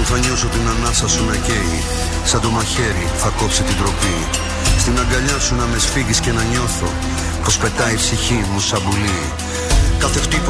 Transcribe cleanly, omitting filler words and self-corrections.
θα νιώσω την ανάσα σου να καίει. Σαν το μαχαίρι θα κόψει την τροπή. Στην αγκαλιά σου να με σφίγγεις και να νιώθω πως πετάει η ψυχή μου σαν πουλί. Κάθε χτύπος